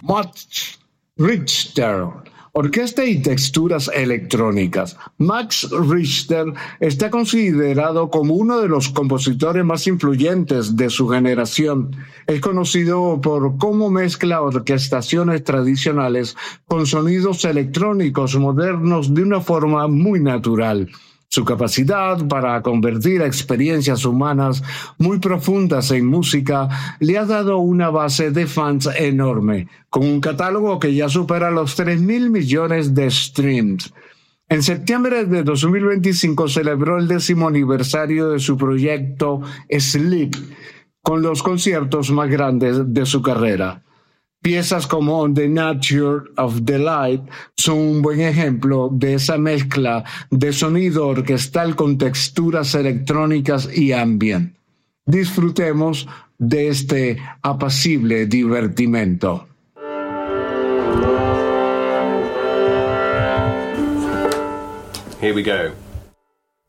Max Richter, orquesta y texturas electrónicas. Max Richter está considerado como uno de los compositores más influyentes de su generación. Es conocido por cómo mezcla orquestaciones tradicionales con sonidos electrónicos modernos de una forma muy natural. Su capacidad para convertir experiencias humanas muy profundas en música le ha dado una base de fans enorme, con un catálogo que ya supera los 3.000 millones de streams. En septiembre de 2025 celebró el 10º aniversario de su proyecto Sleep, con los conciertos más grandes de su carrera. Piezas como The Nature of the Light son un buen ejemplo de esa mezcla de sonido orquestal con texturas electrónicas y ambient. Disfrutemos de este apacible divertimento. Here we go.